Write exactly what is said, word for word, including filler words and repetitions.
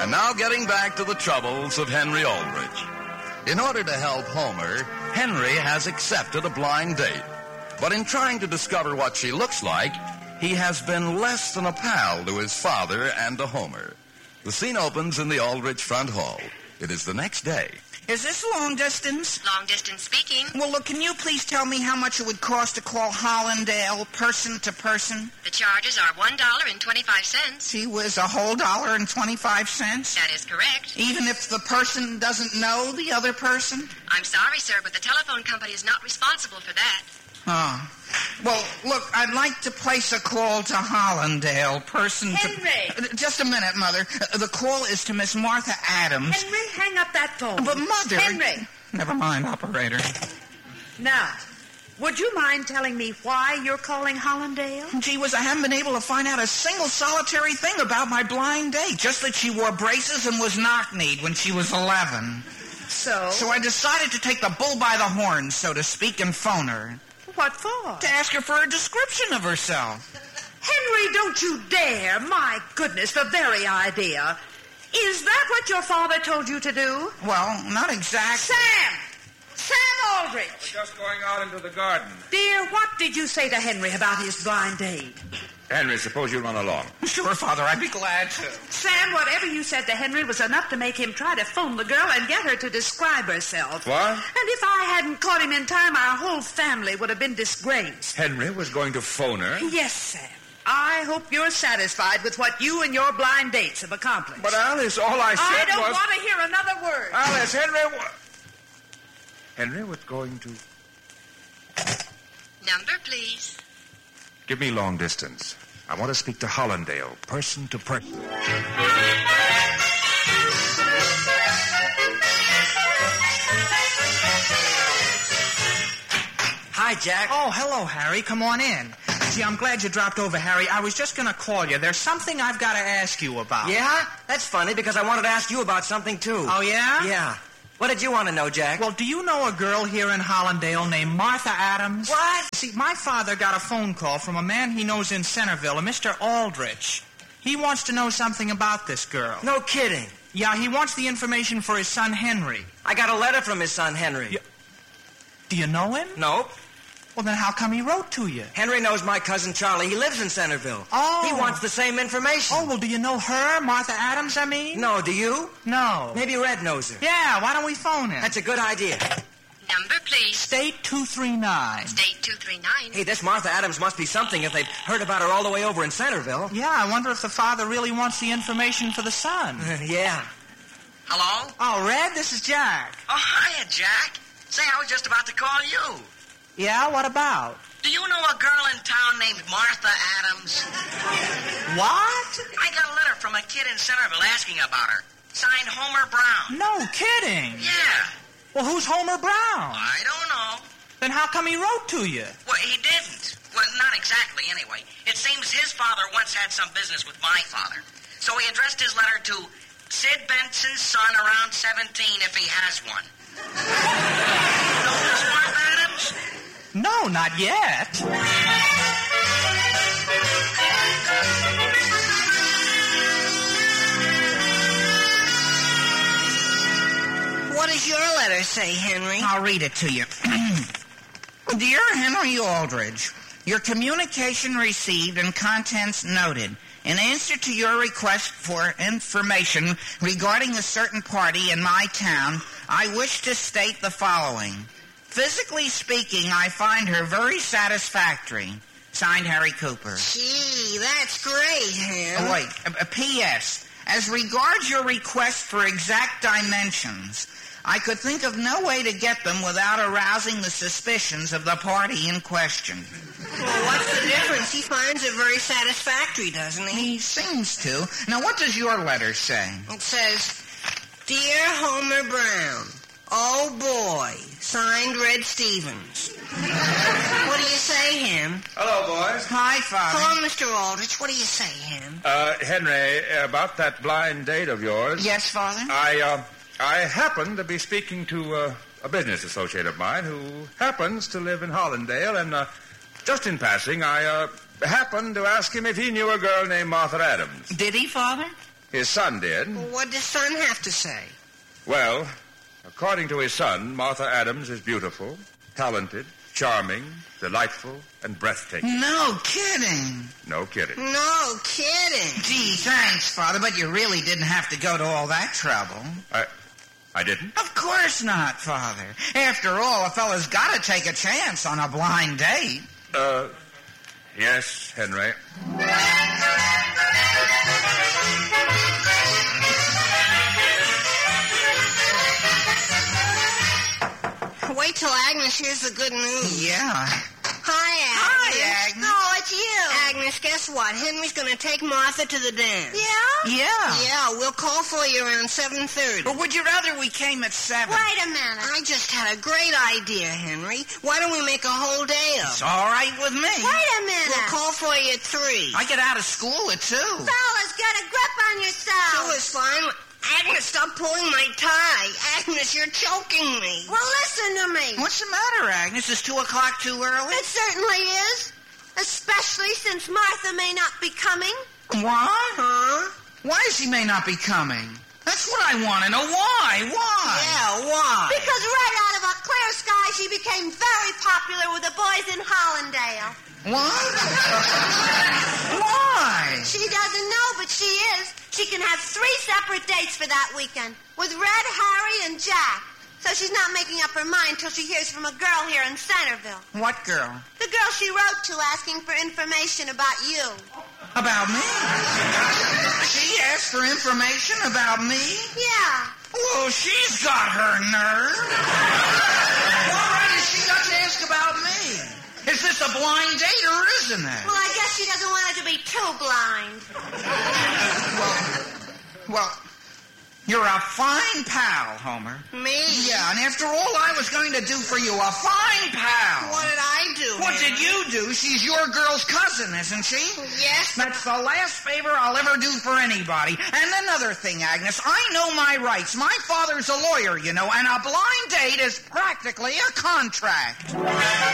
And now getting back to the troubles of Henry Aldrich. In order to help Homer, Henry has accepted a blind date. But in trying to discover what she looks like, he has been less than a pal to his father and to Homer. The scene opens in the Aldrich front hall. It is the next day. Is this long distance? Long distance speaking. Well, look, can you please tell me how much it would cost to call Hollandale person to person? The charges are one dollar and twenty-five cents. Gee whiz, a whole dollar and twenty-five cents? That is correct. Even if the person doesn't know the other person? I'm sorry, sir, but the telephone company is not responsible for that. Oh. Well, look, I'd like to place a call to Hollandale, person Henry. to... Henry! Just a minute, Mother. Uh, the call is to Miss Martha Adams. Henry, hang up that phone. But, Mother... Henry! Never mind, operator. Now, would you mind telling me why you're calling Hollandale? Gee whiz, I haven't been able to find out a single solitary thing about my blind date. Just that she wore braces and was knock-kneed when she was eleven. So? So I decided to take the bull by the horns, so to speak, and phone her. What for? To ask her for a description of herself. Henry, don't you dare. My goodness, the very idea. Is that what your father told you to do? Well, not exactly. Sam! Sam Aldrich! We're just going out into the garden. Dear, what did you say to Henry about his blind date? Henry, suppose you run along. Sure, Father, I'd be glad to. Sam, whatever you said to Henry was enough to make him try to phone the girl and get her to describe herself. What? And if I hadn't caught him in time, our whole family would have been disgraced. Henry was going to phone her? Yes, Sam. I hope you're satisfied with what you and your blind dates have accomplished. But, Alice, all I said I don't was... want to hear another word. Alice, Henry... wa- Henry was going to... Number, please. Give me long distance. I want to speak to Hollandale, person to person. Hi, Jack. Oh, hello, Harry. Come on in. Gee, I'm glad you dropped over, Harry. I was just going to call you. There's something I've got to ask you about. Yeah? That's funny, because I wanted to ask you about something, too. Oh, yeah? Yeah. What did you want to know, Jack? Well, do you know a girl here in Hollandale named Martha Adams? What? See, my father got a phone call from a man he knows in Centerville, a Mister Aldrich. He wants to know something about this girl. No kidding. Yeah, he wants the information for his son, Henry. I got a letter from his son, Henry. You... Do you know him? Nope. Well, then how come he wrote to you? Henry knows my cousin Charlie. He lives in Centerville. Oh. He wants the same information. Oh, well, do you know her, Martha Adams, I mean? No, do you? No. Maybe Red knows her. Yeah, why don't we phone him? That's a good idea. Number, please. State two three nine. State two three nine. Hey, this Martha Adams must be something if they've heard about her all the way over in Centerville. Yeah, I wonder if the father really wants the information for the son. Yeah. Hello? Oh, Red, this is Jack. Oh, hiya, Jack. Say, I was just about to call you. Yeah, what about? Do you know a girl in town named Martha Adams? What? I got a letter from a kid in Centerville asking about her. Signed Homer Brown. No kidding. Yeah. Well, who's Homer Brown? I don't know. Then how come he wrote to you? Well, he didn't. Well, not exactly, anyway. It seems his father once had some business with my father. So he addressed his letter to Sid Benson's son around seventeen if he has one. You know this Martha Adams? No, not yet. What does your letter say, Henry? I'll read it to you. Dear Henry Aldrich, your communication received and contents noted. In answer to your request for information regarding a certain party in my town, I wish to state the following. Physically speaking, I find her very satisfactory. Signed, Harry Cooper. Gee, that's great, Henry. Oh, wait. A, a P S As regards your request for exact dimensions, I could think of no way to get them without arousing the suspicions of the party in question. Well, what's the difference? He finds it very satisfactory, doesn't he? He seems to. Now, what does your letter say? It says, Dear Homer Brown, oh boy, signed Red Stevens. What do you say, Hem? Hello, boys. Hi, Father. Hello, Mister Aldrich. What do you say, Hem? Uh, Henry, about that blind date of yours. Yes, Father? I, uh, I happen to be speaking to uh, a business associate of mine who happens to live in Hollandale, and uh, just in passing, I uh, happened to ask him if he knew a girl named Martha Adams. Did he, Father? His son did. Well, what does son have to say? Well, according to his son, Martha Adams is beautiful, talented, charming, delightful, and breathtaking. No kidding. No kidding. No kidding. Gee, thanks, Father, but you really didn't have to go to all that trouble. I... I didn't? Of course not, Father. After all, a fella's got to take a chance on a blind date. Uh, yes, Henry. Wait till Agnes hears the good news. Yeah. Hi, Agnes. Hi, Agnes. Oh, it's you. Agnes, guess what? Henry's going to take Martha to the dance. Yeah. Yeah? Yeah, we'll call for you around seven thirty. Or would you rather we came at seven? Wait a minute. I just had a great idea, Henry. Why don't we make a whole day of It's it? all right with me. Wait a minute. We'll call for you at three. I get out of school at two. Fellas, get a grip on yourself. Two is fine. Agnes, stop pulling my tie. Agnes, you're choking me. Well, listen to me. What's the matter, Agnes? Is two o'clock too early? It certainly is. Especially since Martha may not be coming. What? Huh? Why she may not be coming? That's what I want to know. Why? Why? Yeah, why? Because right out of a clear sky, she became very popular with the boys in Hollandale. What? Why? She doesn't know, but she is. She can have three separate dates for that weekend with Red, Harry, and Jack. So she's not making up her mind till she hears from a girl here in Centerville. What girl? The girl she wrote to asking for information about you. About me? She asked for information about me? Yeah. Well, she's got her nerve. What right has she got to ask about me? Is this a blind date or isn't it? Well, I guess she doesn't want it to be too blind. Well, well, you're a fine pal, Homer. Me? Yeah, and after all I was going to do for you, a fine pal. What did I do? What Henry? did you do? She's your girl's cousin, isn't she? Yes. That's the last favor I'll ever do for anybody. And another thing, Agnes, I know my rights. My father's a lawyer, you know, and a blind date is practically a contract.